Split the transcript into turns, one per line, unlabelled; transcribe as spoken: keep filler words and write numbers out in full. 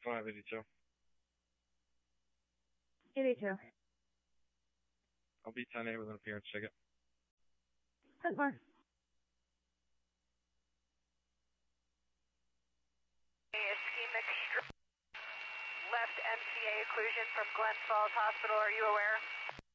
five eighty-two.
eighty-two.
I'll be ten eight with an appearance ticket.
ten more.
Ischemic stroke. Left M C A occlusion from Glen Falls Hospital. Are you aware?